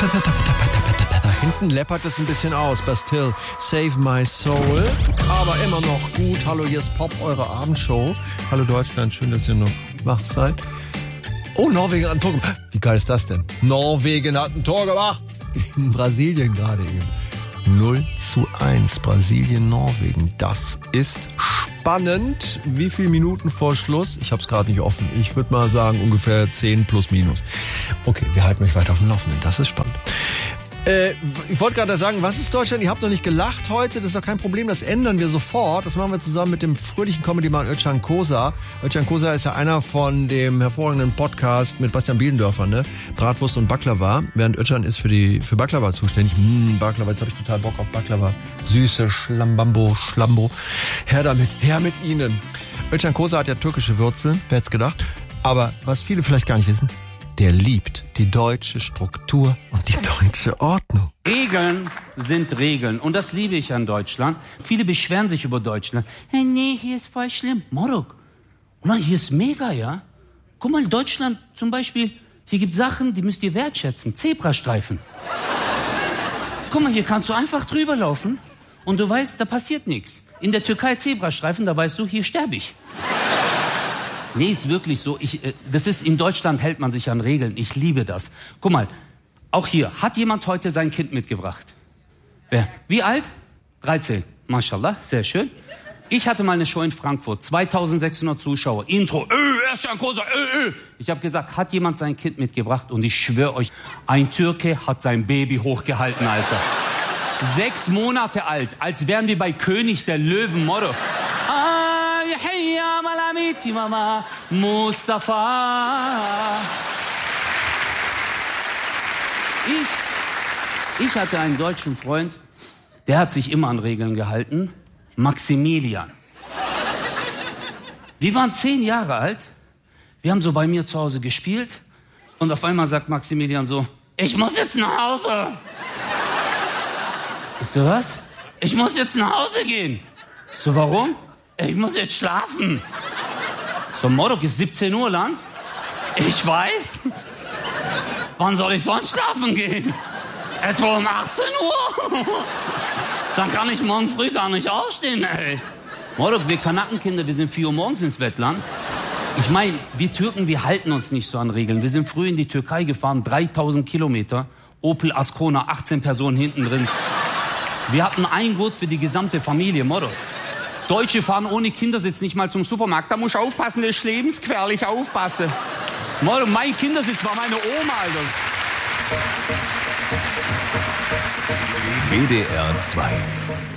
Da hinten läppert es ein bisschen aus. Bastille, Save My Soul. Aber immer noch gut. Hallo, hier ist Pop, eure Abendshow. Hallo Deutschland, schön, dass ihr noch wach seid. Oh, Norwegen hat ein Tor gemacht. Wie geil ist das denn? Norwegen hat ein Tor gemacht. In Brasilien gerade eben. 0:1. Brasilien, Norwegen. Das ist spannend. Wie viele Minuten vor Schluss? Ich habe es gerade nicht offen. Ich würde mal sagen ungefähr 10 plus minus. Okay, wir halten euch weiter auf dem Laufenden. Das ist spannend. Ich wollte gerade sagen, was ist Deutschland? Ihr habt noch nicht gelacht heute, das ist doch kein Problem, das ändern wir sofort. Das machen wir zusammen mit dem fröhlichen Comedy-Mann Özcan Kosa. Özcan Kosa ist ja einer von dem hervorragenden Podcast mit Bastian Bielendörfer, ne? Bratwurst und Baklava. Während Özcan ist für Baklava zuständig. Baklava, jetzt habe ich total Bock auf Baklava. Süße Schlambo. Her mit Ihnen. Özcan Kosa hat ja türkische Wurzeln, wer hätte es gedacht. Aber was viele vielleicht gar nicht wissen, der liebt die deutsche Struktur und die deutsche Ordnung. Regeln sind Regeln und das liebe ich an Deutschland. Viele beschweren sich über Deutschland. Hey, nee, hier ist voll schlimm. Morok, hier ist mega, ja? Guck mal, Deutschland zum Beispiel, hier gibt Sachen, die müsst ihr wertschätzen. Zebrastreifen. Guck mal, hier kannst du einfach drüber laufen und du weißt, da passiert nichts. In der Türkei Zebrastreifen, da weißt du, hier sterbe ich. Nee, ist wirklich so. In Deutschland hält man sich an Regeln. Ich liebe das. Guck mal, auch hier, hat jemand heute sein Kind mitgebracht? Wer? Wie alt? 13. Mashallah, sehr schön. Ich hatte mal eine Show in Frankfurt, 2600 Zuschauer, Intro, Özcan Kosa, Ich habe gesagt, hat jemand sein Kind mitgebracht? Und ich schwöre euch, ein Türke hat sein Baby hochgehalten, Alter. 6 Monate alt, als wären wir bei König der Löwen, Motto. Mama Mustafa. Ich hatte einen deutschen Freund, der hat sich immer an Regeln gehalten. Maximilian. Wir waren 10 Jahre alt. Wir haben so bei mir zu Hause gespielt. Und auf einmal sagt Maximilian so, ich muss jetzt nach Hause. Ich so, was? Ich muss jetzt nach Hause gehen. Ich so, warum? Ich muss jetzt schlafen. So, Morok ist 17 Uhr lang. Ich weiß. Wann soll ich sonst schlafen gehen? Etwa um 18 Uhr. Dann kann ich morgen früh gar nicht aufstehen, ey. Morok, wir Kanackenkinder, wir sind 4 Uhr morgens ins Bett lang. Ich meine, wir Türken, wir halten uns nicht so an Regeln. Wir sind früh in die Türkei gefahren, 3000 Kilometer. Opel Ascona, 18 Personen hinten drin. Wir hatten ein Gurt für die gesamte Familie, Morok. Deutsche fahren ohne Kindersitz nicht mal zum Supermarkt. Da muss ich aufpassen, das ist lebensgefährlich, aufpassen. Mein Kindersitz war meine Oma, Alter. WDR 2